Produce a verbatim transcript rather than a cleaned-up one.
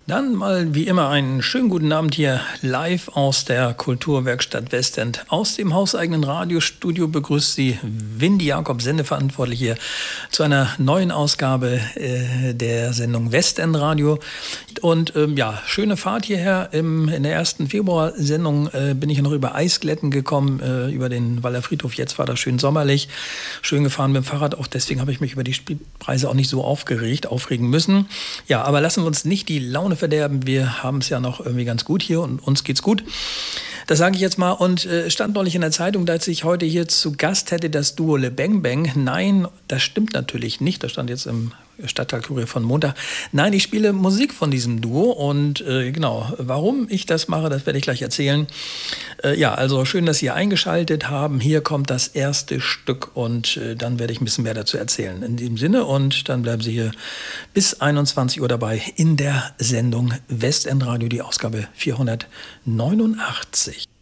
Dann mal wie immer einen schönen guten Abend hier live aus der Kulturwerkstatt Westend. Aus dem hauseigenen Radiostudio begrüßt Sie Windy Jakob, Sendeverantwortlich hier zu einer neuen Ausgabe äh, der Sendung Westend Radio. Und ähm, ja, schöne Fahrt hierher. Im, in der ersten Februarsendung äh, bin ich noch über Eisglätten gekommen, äh, über den Waller Friedhof. Jetzt war das schön sommerlich, schön gefahren mit dem Fahrrad. Auch deswegen habe ich mich über die Spielpreise auch nicht so aufgeregt, aufregen müssen. Ja, aber lassen wir uns nicht die Laune verderben. Wir haben es ja noch irgendwie ganz gut hier und uns geht's gut. Das sage ich jetzt mal. Und äh, stand neulich in der Zeitung, dass ich heute hier zu Gast hätte das Duo Le Bang Bang. Nein, das stimmt natürlich nicht. Das stand jetzt im Stadtteilkurier von Montag. Nein, ich spiele Musik von diesem Duo und äh, genau, warum ich das mache, das werde ich gleich erzählen. Äh, ja, also schön, dass Sie eingeschaltet haben. Hier kommt das erste Stück und äh, dann werde ich ein bisschen mehr dazu erzählen. In diesem Sinne und dann bleiben Sie hier bis einundzwanzig Uhr dabei in der Sendung Westend Radio, die Ausgabe vierhundertneunundachtzig.